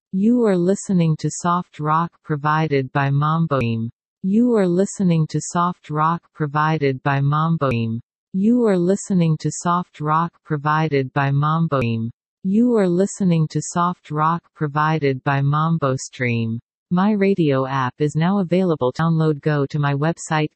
You are listening to soft rock provided by Mamboim. You are listening to soft rock provided by Mamboim. You are listening to soft rock provided by Mamboim. You are listening to soft rock provided by Mambo Stream. My radio app is now available. Download. Go to my website